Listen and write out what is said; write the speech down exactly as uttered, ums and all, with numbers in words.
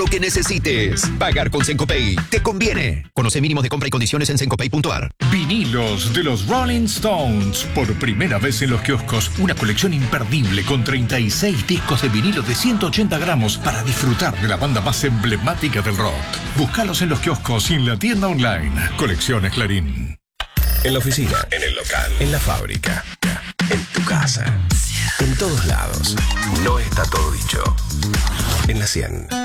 Lo que necesites. Pagar con Sencopay te conviene. Conoce mínimos de compra y condiciones en sencopay punto a r. Vinilos de los Rolling Stones. Por primera vez en los kioscos, una colección imperdible con treinta y seis discos de vinilo de ciento ochenta gramos para disfrutar de la banda más emblemática del rock. Búscalos en los kioscos y en la tienda online. Colecciones Clarín. En la oficina, en el local, en la fábrica, en tu casa, en todos lados. No está todo dicho. En la cien.